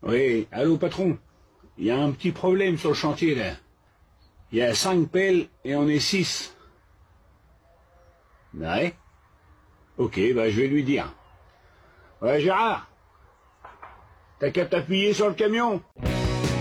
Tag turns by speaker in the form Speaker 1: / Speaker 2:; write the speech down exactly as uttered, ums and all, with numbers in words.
Speaker 1: Oui, allô patron. Il y a un petit problème sur le chantier là. Il y a cinq pelles et on est six. Ouais. Ok, bah je vais lui dire. Ouais Gérard, t'as qu'à t'appuyer sur le camion.